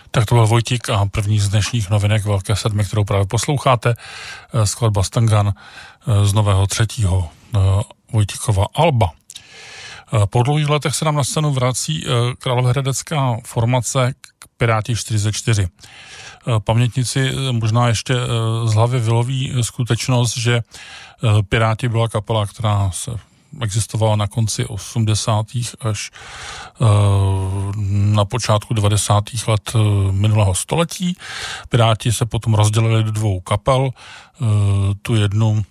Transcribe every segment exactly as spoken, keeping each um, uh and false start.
Tak to byl Vojtík a první z dnešních novinek Velké sedmi, kterou právě posloucháte. Skladba Stangan z nového třetího Vojtíkova alba. Po dlouhých letech se nám na scénu vrací královéhradecká formace Piráti čtyřicet čtyři. Pamětníci možná ještě z hlavy vyloví skutečnost, že Piráti byla kapela, která se existovala na konci osmdesátých až na počátku devadesátých let minulého století. Piráti se potom rozdělili do dvou kapel. Tu jednu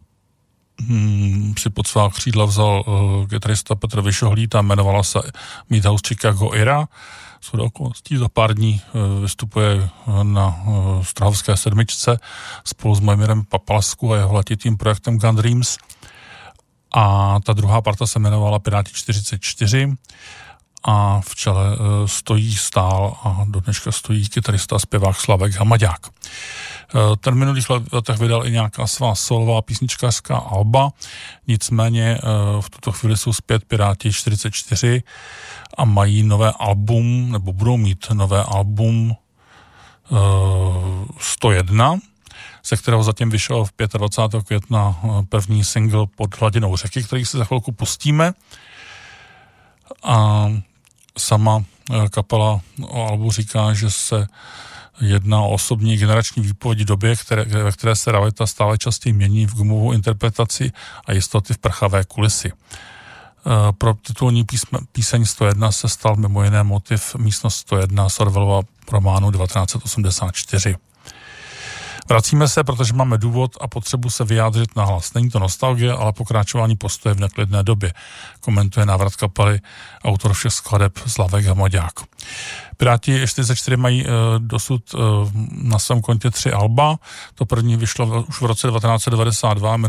si pod svá křídla vzal kytarista Petr Vyšohlíd a jmenovala se Meathouse Chicago Era. Shodou okolností za pár dní vystupuje na Strahovské sedmičce spolu s Mojmirem Papalskou a jeho letitým projektem Gun Dreams. A ta druhá parta se jmenovala Piráti čtyřicet čtyři a v čele stojí stál a do dneška stojí kytarista a zpěvák Slavek Hamaďák. Ten v minulých letech vydal i nějaká svá solová písničkářská alba, nicméně v tuto chvíli jsou zpět Piráti čtyřicet čtyři a mají nové album, nebo budou mít nové album sto jedna, se kterého zatím vyšel v dvacátého pátého května první single Pod hladinou řeky, který si za chvilku pustíme. A sama kapela o albu říká, že se jedná o osobní generační výpověď době, které, ve které se realita stále častěji mění v gumovou interpretaci a jistoty v prchavé kulisy. Pro titulní písme, píseň sto jedna se stal mimo jiné motiv místnost sto jedna z Orwellova románu devatenáct set osmdesát čtyři. Vracíme se, protože máme důvod a potřebu se vyjádřit nahlas. Není to nostalgie, ale pokračování postoje v neklidné době. Komentuje návrat kapely autor všech skladeb Slavek Hamaďák. Piráti čtyřicet čtyři mají e, dosud e, na svém kontě tři alba. To první vyšlo už v roce devatenáct set devadesát dva,